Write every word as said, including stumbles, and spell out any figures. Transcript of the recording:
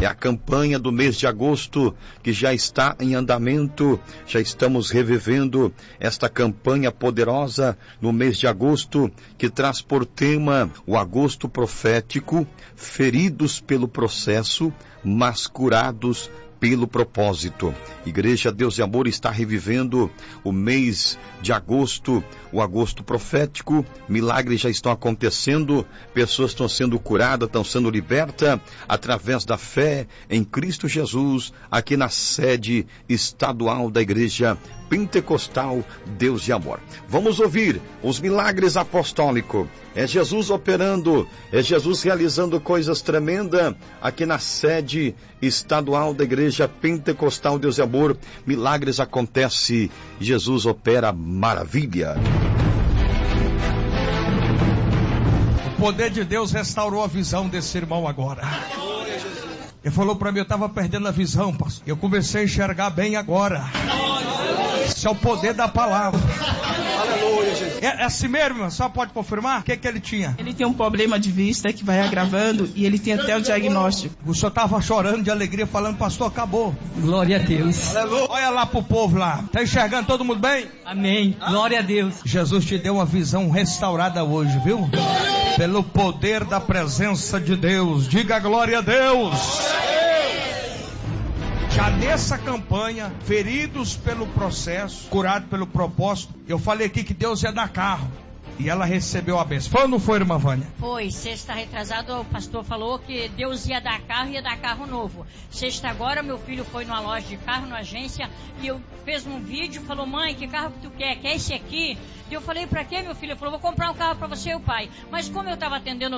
É a campanha do mês de agosto que já está em andamento. Já estamos revivendo esta campanha poderosa no mês de agosto, que traz por tema o agosto profético, feridos pelo processo, mas curados pelo propósito. Igreja Deus e Amor está revivendo o mês de agosto, o agosto profético. Milagres já estão acontecendo, pessoas estão sendo curadas, estão sendo libertas através da fé em Cristo Jesus, aqui na sede estadual da Igreja Pentecostal Deus de Amor. Vamos ouvir os milagres apostólicos. É Jesus operando, é Jesus realizando coisas tremendas aqui na sede estadual da Igreja Pentecostal Deus de Amor. Milagres acontecem, Jesus opera maravilha. O poder de Deus restaurou a visão desse irmão agora. Ele falou para mim, eu estava perdendo a visão, pastor. Eu comecei a enxergar bem agora. Isso é o poder da palavra. Aleluia, Jesus. É, é assim mesmo, irmão? Só pode confirmar? O que que ele tinha? Ele tem um problema de vista que vai agravando e ele tem até o diagnóstico. O senhor estava chorando de alegria, falando, pastor, acabou. Glória a Deus. Aleluia. Olha lá pro povo lá. Tá enxergando todo mundo bem? Amém. Glória a Deus. Jesus te deu uma visão restaurada hoje, viu? Pelo poder da presença de Deus. Diga glória a Deus. Já nessa campanha, feridos pelo processo, curados pelo propósito, eu falei aqui que Deus ia dar carro. E ela recebeu a bênção. Foi ou não foi, irmã Vânia? Foi. Sexta retrasado, o pastor falou que Deus ia dar carro e ia dar carro novo. Sexta agora, meu filho foi numa loja de carro, numa agência, e eu fez um vídeo, falou, mãe, que carro que tu quer? Quer esse aqui? E eu falei, pra quê, meu filho? Ele falou, vou comprar um carro pra você e o pai. Mas como eu tava atendendo